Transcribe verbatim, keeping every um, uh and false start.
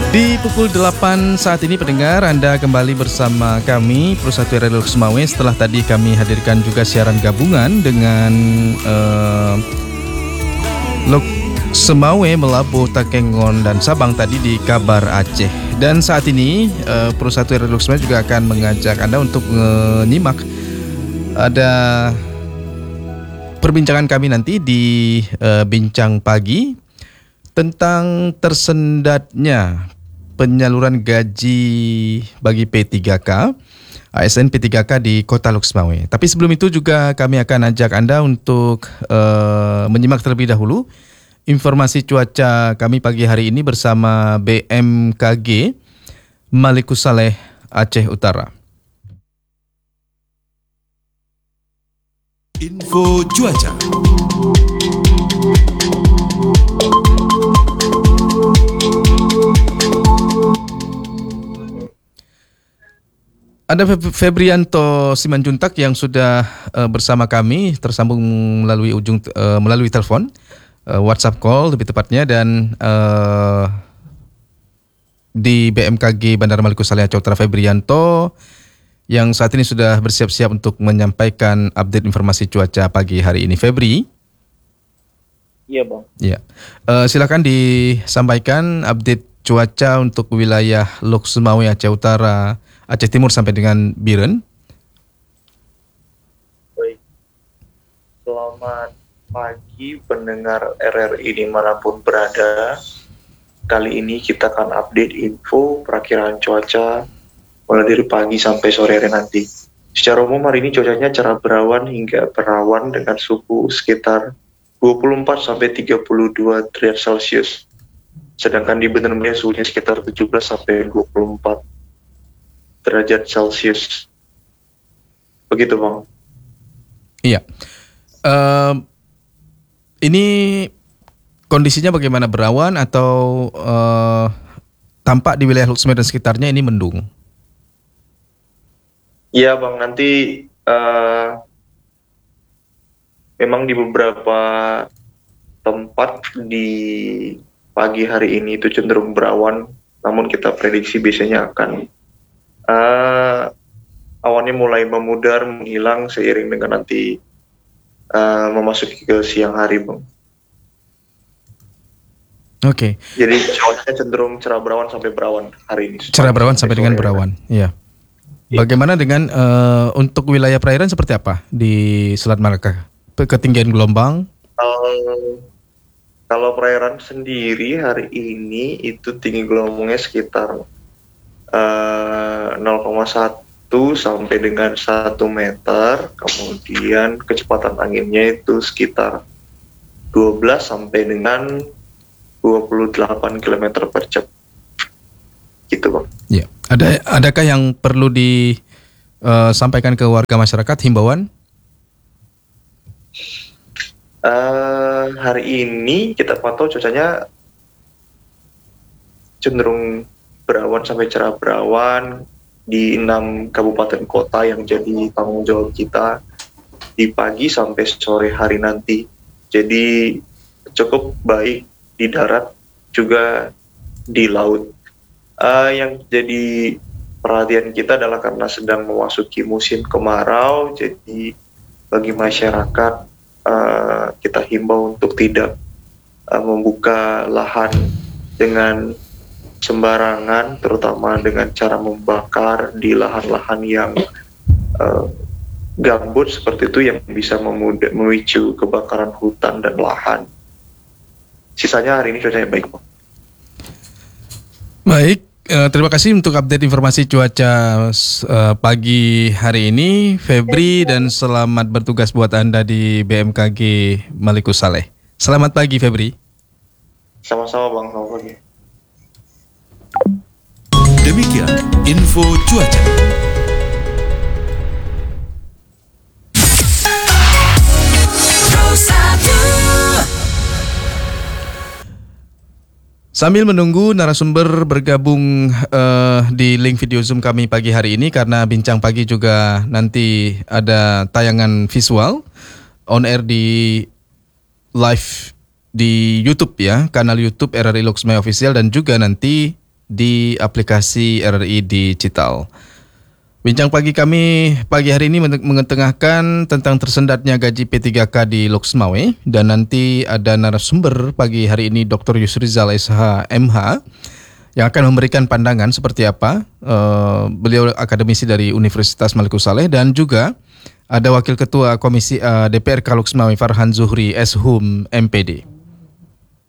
Di pukul delapan saat ini pendengar, Anda kembali bersama kami Pro satu R R I Lok Semawe. Setelah tadi kami hadirkan juga siaran gabungan dengan uh, Lok Semawe, Melabuh, Takengon dan Sabang tadi di Kabar Aceh. Dan saat ini uh, Pro satu R R I Lok Semawe juga akan mengajak Anda untuk menyimak ada perbincangan kami nanti di uh, Bincang Pagi tentang tersendatnya penyaluran gaji bagi P tiga K, A S N P tiga K di Kota Lok Semawe. Tapi sebelum itu juga kami akan ajak Anda untuk uh, menyimak terlebih dahulu informasi cuaca kami pagi hari ini bersama B M K G Malikussaleh Aceh Utara. Info cuaca. Ada Febrianto Simanjuntak yang sudah uh, bersama kami tersambung melalui ujung uh, melalui telepon, uh, WhatsApp call lebih tepatnya, dan uh, di B M K G Bandara Malikussaleh Aceh Utara Febrianto yang saat ini sudah bersiap-siap untuk menyampaikan update informasi cuaca pagi hari ini. Febri? Iya, Bang. Ya. Uh, silakan disampaikan update cuaca untuk wilayah Lok Semawe Aceh Utara, Aceh Timur sampai dengan Biren. Baik. Selamat pagi pendengar R R I dimanapun berada. Kali ini kita akan update info perakiraan cuaca mulai dari pagi sampai sore hari nanti. Secara umum hari ini cuacanya cerah berawan hingga berawan dengan suhu sekitar dua puluh empat sampai tiga puluh dua derajat Celcius. Sedangkan di Bener Meriah suhunya sekitar tujuh belas sampai dua puluh empat derajat Celcius. Begitu, Bang. Iya. Uh, ini kondisinya bagaimana, berawan atau uh, tampak di wilayah Lok Semawe dan sekitarnya ini mendung? Iya, Bang. Nanti uh, memang di beberapa tempat di pagi hari ini itu cenderung berawan, namun kita prediksi biasanya akan Uh, awannya mulai memudar, menghilang seiring dengan nanti uh, memasuki ke siang hari, Bang. Oke. Okay. Jadi cuacanya cenderung cerah berawan sampai berawan hari ini. Cerah berawan sampai, sampai dengan berawan, iya. Ya. Bagaimana dengan uh, untuk wilayah perairan seperti apa di Selat Malaka? Ketinggian gelombang? Uh, kalau perairan sendiri hari ini itu tinggi gelombangnya sekitar Uh, nol koma satu sampai dengan satu meter, kemudian kecepatan anginnya itu sekitar dua belas sampai dengan dua puluh delapan kilometer per jam. Gitu, Bang. Ya. Ada adakah yang perlu disampaikan uh, ke warga masyarakat, himbauan? Uh, hari ini kita pantau cuacanya cenderung berawan sampai cerah berawan di enam kabupaten kota yang jadi tanggung jawab kita di pagi sampai sore hari nanti. Jadi cukup baik di darat juga di laut. Uh, yang jadi perhatian kita adalah karena sedang memasuki musim kemarau, jadi bagi masyarakat uh, kita himbau untuk tidak uh, membuka lahan dengan sembarangan, terutama dengan cara membakar di lahan-lahan yang uh, gambut seperti itu yang bisa memuda- memicu kebakaran hutan dan lahan. Sisanya hari ini cuacanya baik, Pak. Baik, uh, terima kasih untuk update informasi cuaca uh, pagi hari ini, Febri, dan selamat bertugas buat Anda di B M K G Malikussaleh. Selamat pagi, Febri. Sama-sama, Bang. Selamat pagi. Demikian info cuaca. Sambil menunggu narasumber bergabung uh, di link video Zoom kami pagi hari ini, karena Bincang Pagi juga nanti ada tayangan visual on air di live di YouTube ya, kanal YouTube R R I Lok Semawe Official, dan juga nanti di aplikasi R R I Digital. Bincang pagi kami pagi hari ini mengetengahkan tentang tersendatnya gaji P tiga K di Lok Semawe, dan nanti ada narasumber pagi hari ini Doktor Yusrizal S H M H yang akan memberikan pandangan seperti apa. Uh, beliau akademisi dari Universitas Maluku Saleh, dan juga ada Wakil Ketua Komisi uh, D P R K Lok Semawe Farhan Zuhri S Hum M P D.